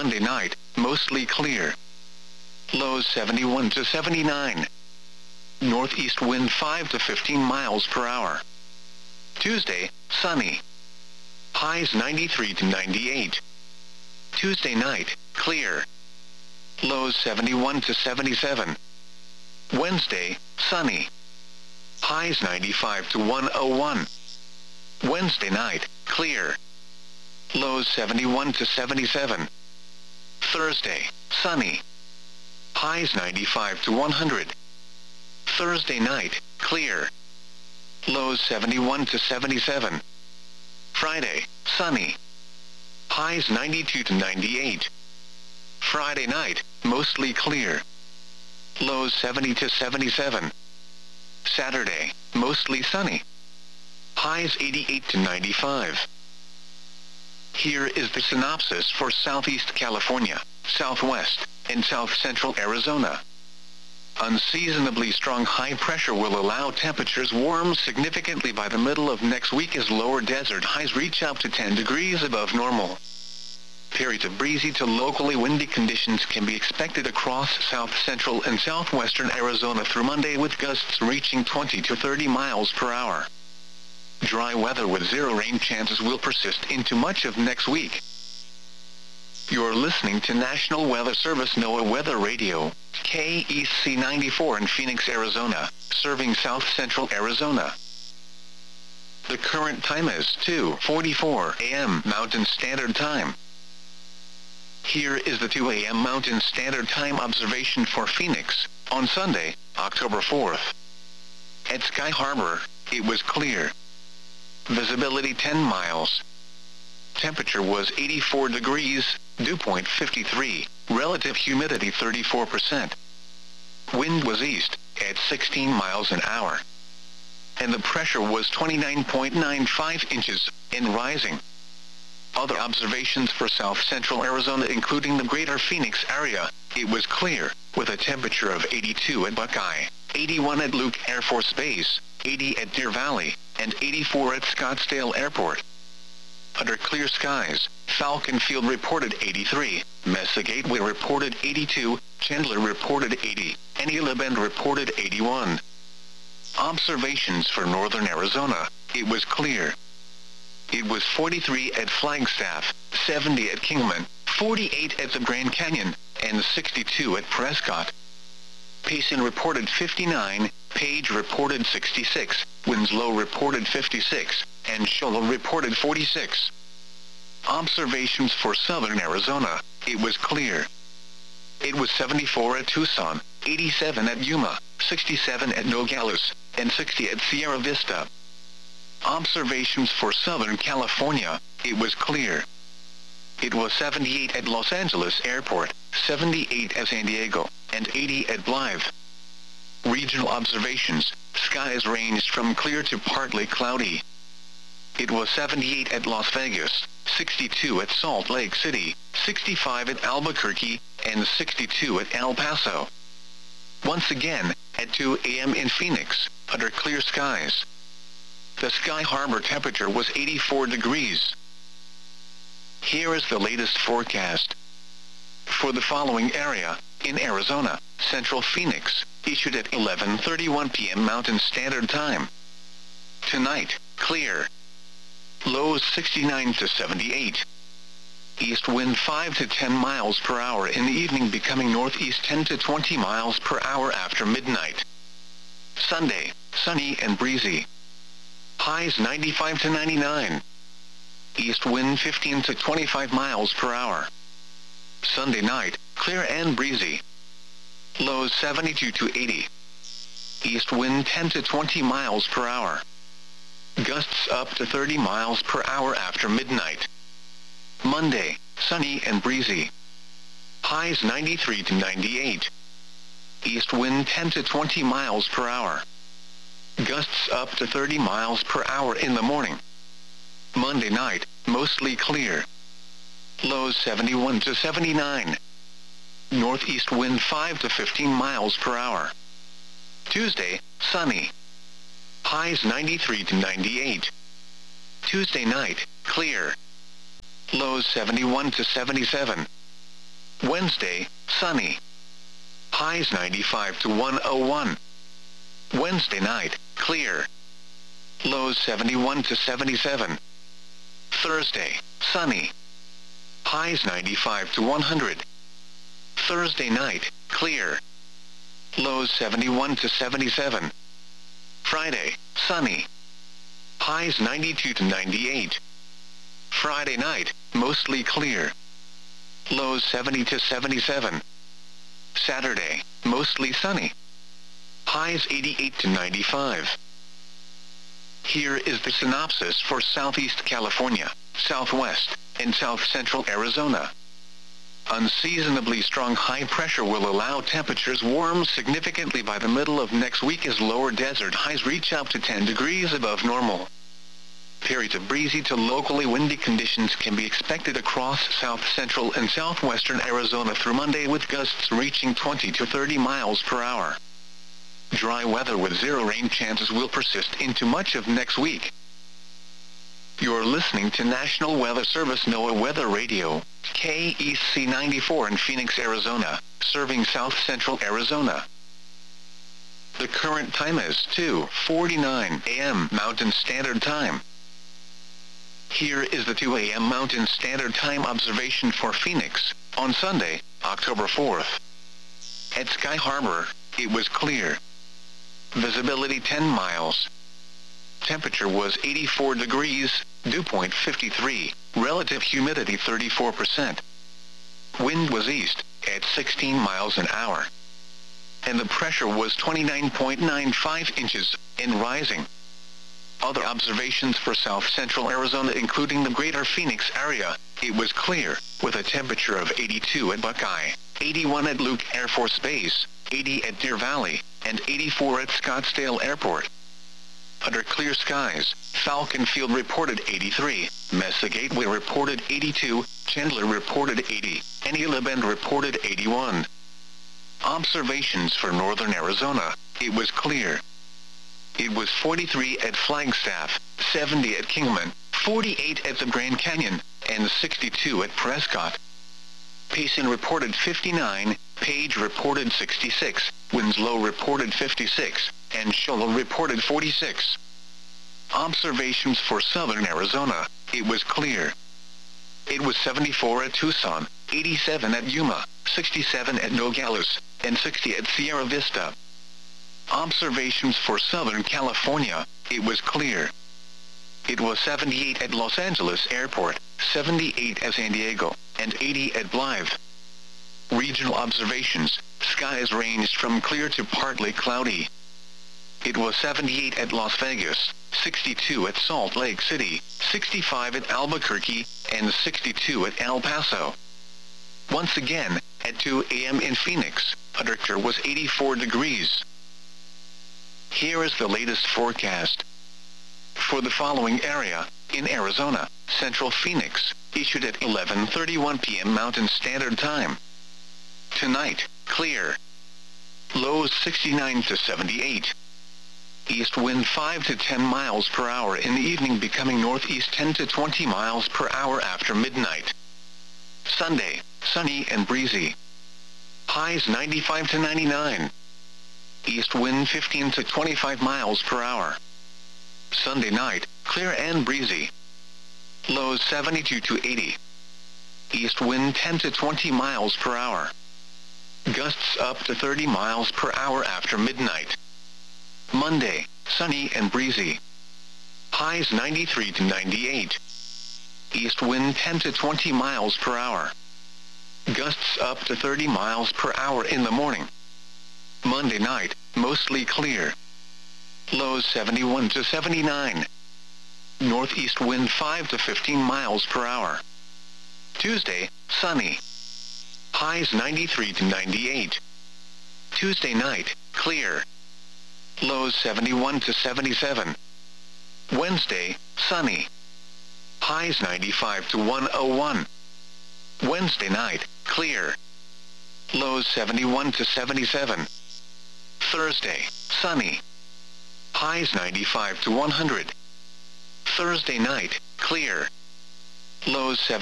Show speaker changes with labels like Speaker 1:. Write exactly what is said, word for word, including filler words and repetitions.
Speaker 1: Monday night, mostly clear. Lows seventy-one to seventy-nine. Northeast wind five to fifteen miles per hour. Tuesday, sunny. Highs ninety-three to ninety-eight. Tuesday night, clear. Lows seventy-one to seventy-seven. Wednesday, sunny. Highs ninety-five to one oh one. Wednesday night, clear. Lows seventy-one to seventy-seven. Thursday, sunny. Highs ninety-five to one hundred. Thursday night, clear. Lows seventy-one to seventy-seven. Friday, sunny. Highs ninety-two to ninety-eight. Friday night, mostly clear. Lows seventy to seventy-seven. Saturday, mostly sunny. Highs eighty-eight to ninety-five. Here is the synopsis for Southeast California, Southwest, and South Central Arizona. Unseasonably strong high pressure will allow temperatures warm significantly by the middle of next week as lower desert highs reach up to ten degrees above normal. Periods of breezy to locally windy conditions can be expected across south central and southwestern Arizona through Monday, with gusts reaching twenty to thirty miles per hour. Dry weather with zero rain chances will persist into much of next week. You're listening to National Weather Service NOAA Weather Radio, K E C ninety-four in Phoenix, Arizona, serving south central Arizona. The current time is two forty-four a m Mountain Standard Time. Here is the two a m Mountain Standard Time observation for Phoenix, on Sunday, October fourth. At Sky Harbor, it was clear. Visibility ten miles. Temperature was eighty-four degrees, dew point fifty-three, relative humidity thirty-four percent. Wind was east, at sixteen miles an hour. And the pressure was twenty-nine point nine five inches, and rising. Other observations for south central Arizona, including the greater Phoenix area, it was clear, with a temperature of eighty-two at Buckeye, eighty-one at Luke Air Force Base, eighty at Deer Valley, and eighty-four at Scottsdale Airport. Under clear skies, Falcon Field reported eighty-three, Mesa Gateway reported eighty-two, Chandler reported eighty, and Gila Bend reported eighty-one. Observations for northern Arizona, it was clear. It was forty-three at Flagstaff, seventy at Kingman, forty-eight at the Grand Canyon, and sixty-two at Prescott. Payson reported fifty-nine, Page reported sixty-six, Winslow reported fifty-six, and Shoal reported forty-six. Observations for southern Arizona, it was clear. It was seventy-four at Tucson, eighty-seven at Yuma, sixty-seven at Nogales, and sixty at Sierra Vista. Observations for southern California, it was clear. It was seventy-eight at Los Angeles Airport, seventy-eight at San Diego, and eighty at Blythe. Regional observations, skies ranged from clear to partly cloudy. It was seventy-eight at Las Vegas, sixty-two at Salt Lake City, sixty-five at Albuquerque, and sixty-two at El Paso. Once again, at two a m in Phoenix, under clear skies. The Sky Harbor temperature was eighty-four degrees. Here is the latest forecast. For the following area, in Arizona, Central Phoenix, issued at eleven thirty-one p m Mountain Standard Time. Tonight, clear. Lows sixty-nine to seventy-eight. East wind five to ten miles per hour in the evening, becoming northeast ten to twenty miles per hour after midnight. Sunday, sunny and breezy. Highs ninety-five to ninety-nine. East wind fifteen to twenty-five miles per hour. Sunday night, clear and breezy. Lows seventy-two to eighty. East wind ten to twenty miles per hour. Gusts up to thirty miles per hour after midnight. Monday, sunny and breezy. Highs ninety-three to ninety-eight. East wind ten to twenty miles per hour. Gusts up to thirty miles per hour in the morning. Monday night, mostly clear. Lows seventy-one to seventy-nine. Northeast wind five to fifteen miles per hour. Tuesday, sunny. Highs ninety-three to ninety-eight. Tuesday night, clear. Lows seventy-one to seventy-seven. Wednesday, sunny. Highs ninety-five to one oh one. Wednesday night, clear. Lows seventy-one to seventy-seven. Thursday, sunny. Highs ninety-five to one hundred. Thursday night, clear. Lows seventy-one to seventy-seven. Friday, sunny. Highs ninety-two to ninety-eight. Friday night, mostly clear. Lows seventy to seventy-seven. Saturday, mostly sunny. Highs eighty-eight to ninety-five. Here is the synopsis for Southeast California, Southwest, and South Central Arizona. Unseasonably strong high pressure will allow temperatures warm significantly by the middle of next week as lower desert highs reach up to ten degrees above normal. Periods of breezy to locally windy conditions can be expected across south central and southwestern Arizona through Monday, with gusts reaching twenty to thirty miles per hour. Dry weather with zero rain chances will persist into much of next week. You're listening to National Weather Service NOAA Weather Radio, K E C ninety-four in Phoenix, Arizona, serving south central Arizona. The current time is two forty-nine a m Mountain Standard Time. Here is the two a m Mountain Standard Time observation for Phoenix, on Sunday, October fourth. At Sky Harbor, it was clear. Visibility ten miles. Temperature was eighty-four degrees, dew point fifty-three, relative humidity thirty-four percent. Wind was east, at sixteen miles an hour. And the pressure was twenty-nine point nine five inches, and rising. Other observations for south central Arizona, including the greater Phoenix area, it was clear, with a temperature of eighty-two at Buckeye, eighty-one at Luke Air Force Base, eighty at Deer Valley, and eighty-four at Scottsdale Airport. Under clear skies, Falcon Field reported eighty-three, Mesa Gateway reported eighty-two, Chandler reported eighty, and Gila Bend reported eighty-one. Observations for northern Arizona, it was clear. It was forty-three at Flagstaff, seventy at Kingman, forty-eight at the Grand Canyon, and sixty-two at Prescott. Payson reported fifty-nine, Page reported sixty-six, Winslow reported fifty-six, and Shola reported forty-six. Observations for southern Arizona, it was clear. It was seventy-four at Tucson, eighty-seven at Yuma, sixty-seven at Nogales, and sixty at Sierra Vista. Observations for Southern California, it was clear. It was seventy-eight at Los Angeles Airport, seventy-eight at San Diego, and eighty at Blythe. Regional observations, skies ranged from clear to partly cloudy. It was seventy-eight at Las Vegas, sixty-two at Salt Lake City, sixty-five at Albuquerque, and sixty-two at El Paso. Once again, at two a m in Phoenix, a temperature was eighty-four degrees. Here is the latest forecast. For the following area, in Arizona, Central Phoenix, issued at eleven thirty-one p m Mountain Standard Time. Tonight, clear. Lows sixty-nine to seventy-eight. East wind five to ten miles per hour in the evening, becoming northeast ten to twenty miles per hour after midnight. Sunday, sunny and breezy. Highs ninety-five to ninety-nine. East wind fifteen to twenty-five miles per hour. Sunday night, clear and breezy. Lows seventy-two to eighty. East wind ten to twenty miles per hour. Gusts up to thirty miles per hour after midnight. Monday, sunny and breezy. Highs ninety-three to ninety-eight. East wind ten to twenty miles per hour. Gusts up to thirty miles per hour in the morning. Monday night, mostly clear. Lows seventy-one to seventy-nine. Northeast wind five to fifteen miles per hour. Tuesday, sunny. Highs ninety-three to ninety-eight. Tuesday night, clear. Lows seventy-one to seventy-seven. Wednesday, sunny. Highs ninety-five to one oh one. Wednesday night, clear. Lows seventy-one to seventy-seven. Thursday, sunny. Highs ninety-five to one hundred. Thursday night, clear. Lows seventy.